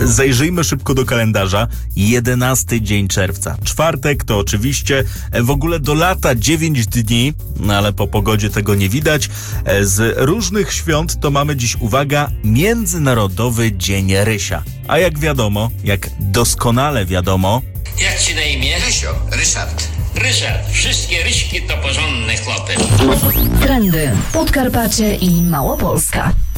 Zajrzyjmy szybko do kalendarza. 11 dzień czerwca. Czwartek to oczywiście w ogóle do lata 9 dni, no ale po pogodzie tego nie widać. Z różnych świąt to mamy dziś, uwaga, Międzynarodowy Dzień Rysia. A jak wiadomo, jak doskonale wiadomo... Jak ci na imię? Rysio, Ryszard. Ryszard. Wszystkie Ryśki to porządne chłopy. Trendy Podkarpacie i Małopolska.